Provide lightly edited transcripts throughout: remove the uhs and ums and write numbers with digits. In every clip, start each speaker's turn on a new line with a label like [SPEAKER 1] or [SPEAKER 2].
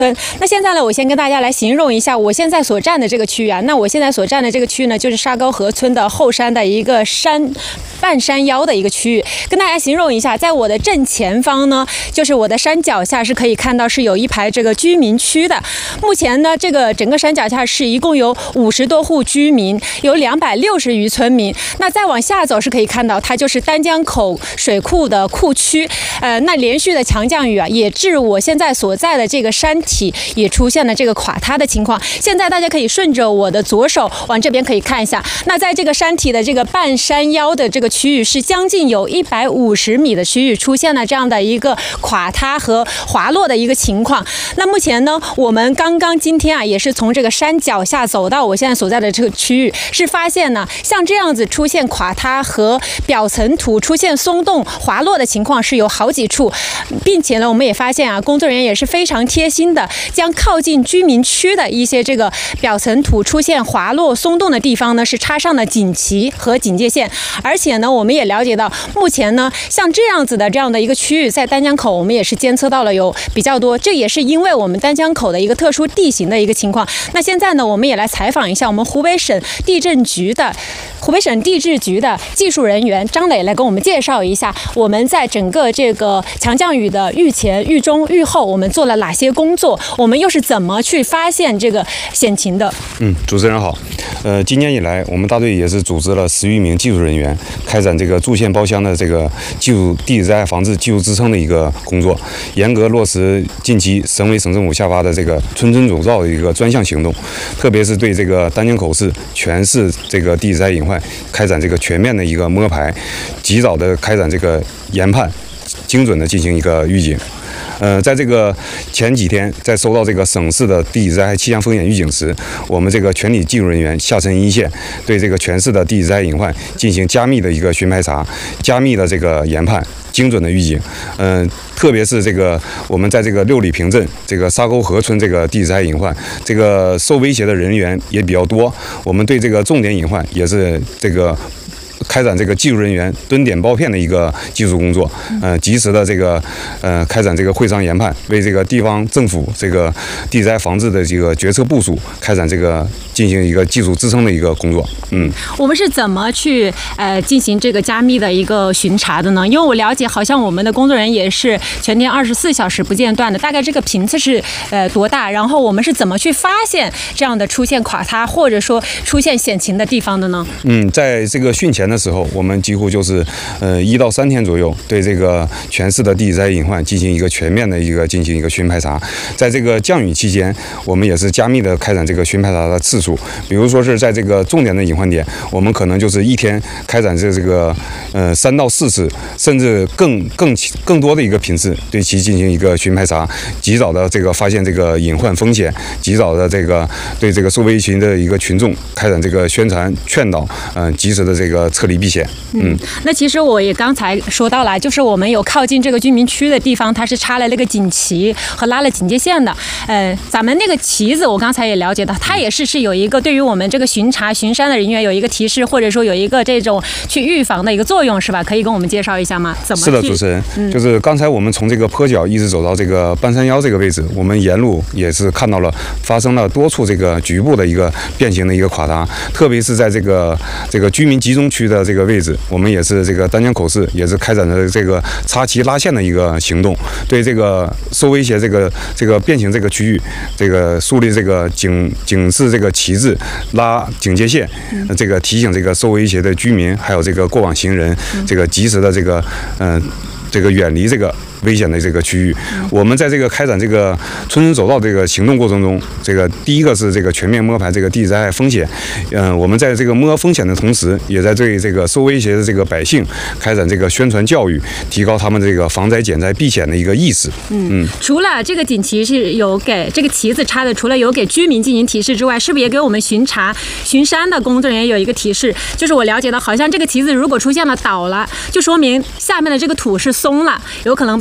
[SPEAKER 1] 那现在呢，我先跟大家来形容一下我现在所站的这个区域啊。那我现在所站的这个区域呢，就是沙沟河村的后山的一个半山腰的一个区域。跟大家形容一下，在我的正前方呢，就是我的山脚下是可以看到是有一排这个居民区的。目前呢，这个整个山脚下是一共有50多户居民，有260余村民。那再往下走是可以看到，它就是丹江口水库的库区。那连续的强降雨啊，也致我现在所在的这个山体也出现了这个垮塌的情况。现在大家可以顺着我的左手往这边可以看一下，那在这个山体的这个半山腰的这个区域，是将近有150米的区域出现了这样的一个垮塌和滑落的一个情况。那目前呢，我们今天啊，也是从这个山脚下走到我现在所在的这个区域，是发现呢，像这样子出现垮塌和表层土出现松动滑落的情况是有好几处，并且呢，我们也发现啊，工作人员也是非常贴心的，将靠近居民区的一些这个表层土出现滑落松动的地方呢，是插上了警旗和警戒线。而且呢，我们也了解到，目前呢，像这样的一个区域，在丹江口我们也是监测到了有比较多，这也是因为我们丹江口的一个特殊地形的一个情况。那现在呢，我们也来采访一下我们湖北省地质局的技术人员张磊，来跟我们介绍一下我们在整个这个强降雨的预前、预中、预后，我们做了哪些工作，我们又是怎么去发现这个险情的。
[SPEAKER 2] 主持人好。今年以来，我们大队也是组织了10余名技术人员，开展这个驻县包乡的这个技术地质灾害防治技术支撑的一个工作，严格落实近期省委省政府下发的这个村村走造的一个专项行动，特别是对这个丹江口市全市这个地质灾害隐患开展这个全面的一个摸排，及早的开展这个研判，精准的进行一个预警。在这个前几天，在收到这个省市的地质灾害气象风险预警时，我们这个全体技术人员下沉一线，对这个全市的地质灾害隐患进行加密的一个巡排查、加密的这个研判、精准的预警。特别是这个我们在这个6里坪镇这个沙沟河村这个地质灾害隐患，这个受威胁的人员也比较多，我们对这个重点隐患也是这个开展这个技术人员蹲点包片的一个技术工作，及时的这个开展这个会商研判，为这个地方政府这个地灾防治的这个决策部署开展这个进行一个技术支撑的一个工作。
[SPEAKER 1] 我们是怎么去进行这个加密的一个巡查的呢？因为我了解，好像我们的工作人员也是全天24小时不间断的，大概这个频次是多大？然后我们是怎么去发现这样的出现垮塌或者说出现险情的地方的呢？
[SPEAKER 2] 在这个汛前的时候，我们几乎就是1到3天左右，对这个全市的地质灾害隐患进行一个全面的进行一个巡排查。在这个降雨期间，我们也是加密的开展这个巡排查的次数。比如说是在这个重点的隐患点，我们可能就是一天开展这个3到4次，甚至更多的一个频次，对其进行一个巡排查，及早的这个发现这个隐患风险，及早的这个对这个受危群的一个群众开展这个宣传劝导，及时的这个撤离避险。
[SPEAKER 1] 那其实我也刚才说到了，就是我们有靠近这个居民区的地方，它是插了那个警旗和拉了警戒线的。咱们那个旗子，我刚才也了解到，它也是有一个对于我们这个巡山的人员有一个提示，或者说有一个这种去预防的一个作用，是吧？可以跟我们介绍一下吗？怎么？
[SPEAKER 2] 是的，主持人，就是刚才我们从这个坡脚一直走到这个半山腰这个位置，我们沿路也是看到了发生了多处这个局部的一个变形的一个垮塌，特别是在这个居民集中区的这个位置，我们也是这个丹江口市也是开展了这个插旗拉线的一个行动，对这个受威胁这个变形这个区域，这个树立这个警示这个旗帜，拉警戒线，这个提醒这个受威胁的居民还有这个过往行人，这个及时的这个远离这个危险的这个区域。我们在这个开展这个村村走道这个行动过程中，这个第一个是这个全面摸排这个地质灾害风险。我们在这个摸风险的同时，也在对这个受威胁的这个百姓开展这个宣传教育，提高他们这个防灾减灾避险的一个意识。
[SPEAKER 1] 除了这个警旗是有给这个旗子插的，除了有给居民进行提示之外，是不是也给我们巡山的工作人员有一个提示？就是我了解到，好像这个旗子如果出现了倒了，就说明下面的这个土是松了，有可能被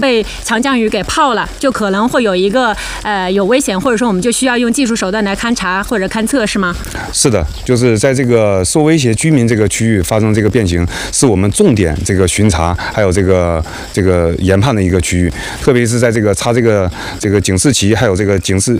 [SPEAKER 1] 被强降雨给泡了，就可能会有一个有危险，或者说我们就需要用技术手段来勘察或者勘测，是吗？
[SPEAKER 2] 是的，就是在这个受威胁居民这个区域发生这个变形，是我们重点这个巡查还有这个研判的一个区域，特别是在这个插这个警示旗还有这个警示